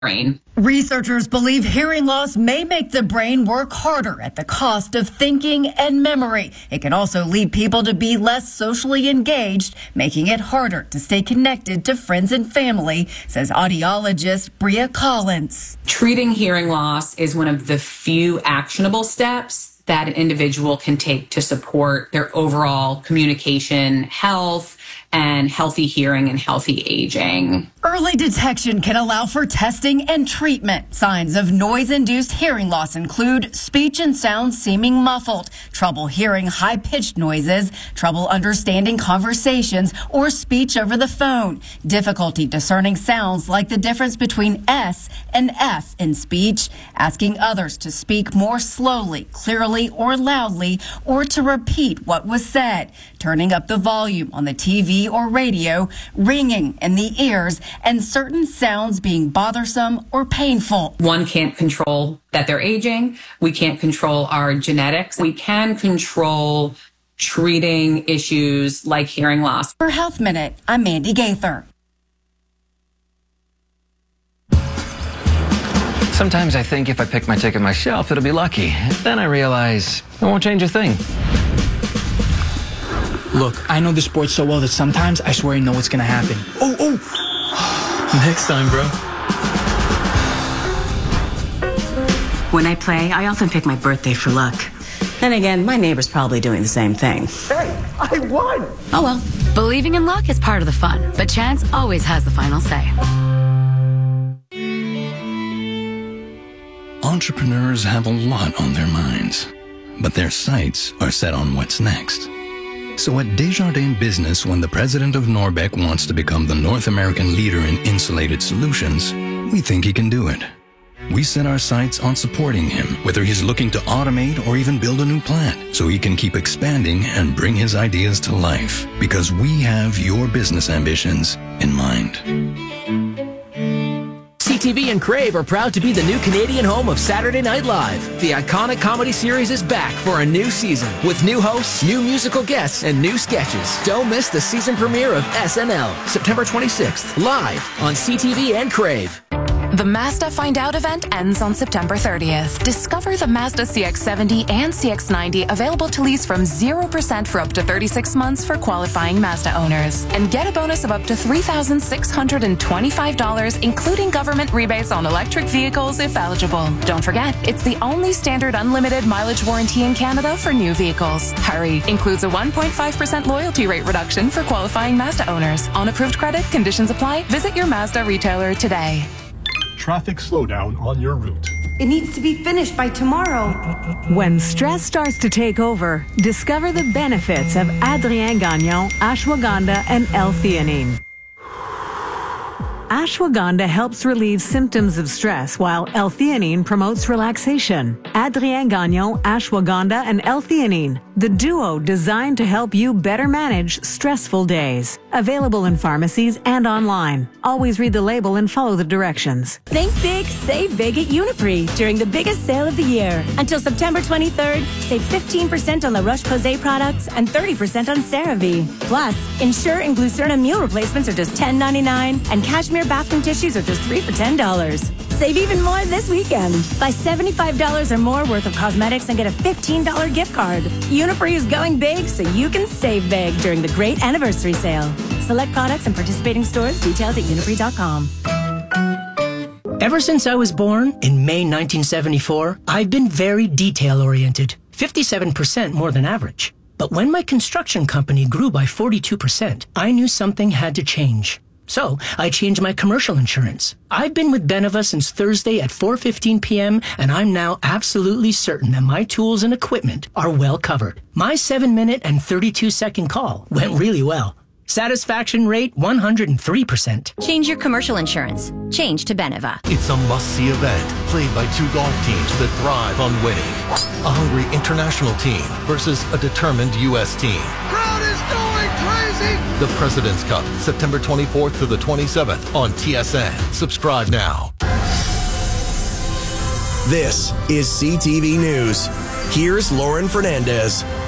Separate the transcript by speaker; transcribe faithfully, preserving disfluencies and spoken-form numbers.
Speaker 1: brain.
Speaker 2: Researchers believe hearing loss may make the brain work harder at the cost of thinking and memory. It can also lead people to be less socially engaged, making it harder to stay connected to friends and family, says audiologist Bria Collins.
Speaker 1: Treating hearing loss is one of the few actionable steps that an individual can take to support their overall communication, health, and healthy hearing and healthy aging.
Speaker 2: Early detection can allow for testing and treatment. Signs of noise-induced hearing loss include speech and sounds seeming muffled, trouble hearing high-pitched noises, trouble understanding conversations or speech over the phone, difficulty discerning sounds like the difference between S and F in speech, asking others to speak more slowly, clearly, or loudly, or to repeat what was said, turning up the volume on the T V or radio, ringing in the ears, and certain sounds being bothersome or painful.
Speaker 1: One can't control that they're aging. We can't control our genetics. We can control treating issues like hearing loss.
Speaker 2: For Health Minute, I'm Mandy Gaither.
Speaker 3: Sometimes I think if I pick my ticket myself, it'll be lucky. Then I realize it won't change a thing.
Speaker 4: Look, I know the sport so well that sometimes I swear I know what's gonna happen. Oh, oh!
Speaker 3: Next time, bro.
Speaker 5: When I play, I often pick my birthday for luck. Then again, my neighbor's probably doing the same thing.
Speaker 6: Hey, I won!
Speaker 7: Oh well, believing in luck is part of the fun, but chance always has the final say.
Speaker 8: Entrepreneurs have a lot on their minds, but their sights are set on what's next. So at Desjardins Business, when the president of Norbec wants to become the North American leader in insulated solutions, we think he can do it. We set our sights on supporting him, whether he's looking to automate or even build a new plant, so he can keep expanding and bring his ideas to life, because we have your business ambitions in mind.
Speaker 9: C T V and Crave are proud to be the new Canadian home of Saturday Night Live. The iconic comedy series is back for a new season with new hosts, new musical guests, and new sketches. Don't miss the season premiere of S N L, September twenty-sixth, live on C T V and Crave.
Speaker 10: The Mazda Find Out event ends on September thirtieth. Discover the Mazda C X seventy and C X ninety available to lease from zero percent for up to thirty-six months for qualifying Mazda owners. And get a bonus of up to three thousand six hundred twenty-five dollars, including government rebates on electric vehicles if eligible. Don't forget, it's the only standard unlimited mileage warranty in Canada for new vehicles. Hurry! Includes a one point five percent loyalty rate reduction for qualifying Mazda owners. On approved credit, conditions apply. Visit your Mazda retailer today.
Speaker 11: Traffic slowdown on your route.
Speaker 12: It needs to be finished by tomorrow.
Speaker 13: When stress starts to take over, discover the benefits of Adrien Gagnon, ashwagandha, and L-theanine. Ashwagandha helps relieve symptoms of stress, while L-theanine promotes relaxation. Adrien Gagnon, ashwagandha, and L-theanine, the duo designed to help you better manage stressful days. Available in pharmacies and online. Always read the label and follow the directions.
Speaker 14: Think big, save big at Uniprix during the biggest sale of the year. Until September twenty-third, save fifteen percent on the Roche-Posay products and thirty percent on CeraVe. Plus, Ensure and Glucerna meal replacements are just ten ninety-nine, and Cashmere bathroom tissues are just three for ten dollars. Save even more this weekend. Buy seventy-five dollars or more worth of cosmetics and get a fifteen dollars gift card. Uniprix is going big so you can save big during the great anniversary sale. Select products and participating stores. Details at uniprix dot com.
Speaker 9: Ever since I was born in May nineteen seventy-four, I've been very detail-oriented, fifty-seven percent more than average. But when my construction company grew by forty-two percent, I knew something had to change. So I changed my commercial insurance. I've been with Beneva since Thursday at four fifteen p.m. and I'm now absolutely certain that my tools and equipment are well covered. My seven minute and thirty-two second call went really well. Satisfaction rate one hundred three percent.
Speaker 15: Change your commercial insurance. Change to Beneva.
Speaker 16: It's a must-see event played by two golf teams that thrive on winning. A hungry international team versus a determined U S team.
Speaker 17: Crowd is going crazy!
Speaker 16: The President's Cup, September twenty-fourth to the twenty-seventh on T S N. Subscribe now.
Speaker 18: This is C T V News. Here's Lauren Fernandez.